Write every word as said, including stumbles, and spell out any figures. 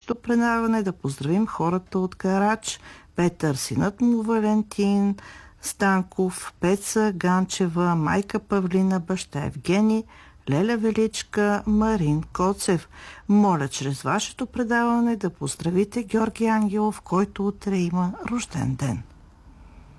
вашето предаване да поздравим хората от Карач: Петър, синът му Валентин Станков, Пеца Ганчева, майка Павлина, баща Евгений, Леля Величка, Марин Коцев. Моля чрез вашето предаване да поздравите Георги Ангелов, който утре има рожден ден.